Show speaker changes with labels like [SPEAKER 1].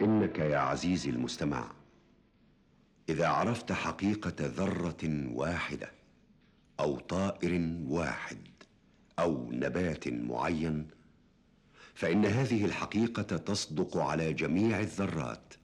[SPEAKER 1] إنك يا عزيزي المستمع إذا عرفت حقيقة ذرة واحدة أو طائر واحد أو نبات معين، فإن هذه الحقيقة تصدق على جميع الذرات